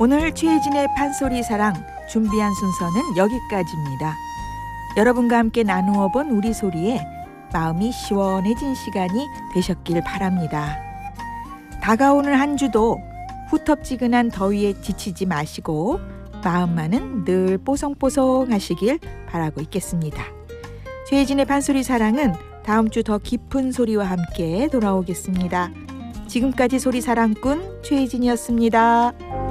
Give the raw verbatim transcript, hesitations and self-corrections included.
오늘 최혜진의 판소리 사랑 준비한 순서는 여기까지입니다. 여러분과 함께 나누어 본 우리 소리에 마음이 시원해진 시간이 되셨길 바랍니다. 다가오는 한 주도 후텁지근한 더위에 지치지 마시고 마음만은 늘 뽀송뽀송하시길 바라고 있겠습니다. 최혜진의 판소리 사랑은 다음 주 더 깊은 소리와 함께 돌아오겠습니다. 지금까지 소리 사랑꾼 최혜진이었습니다.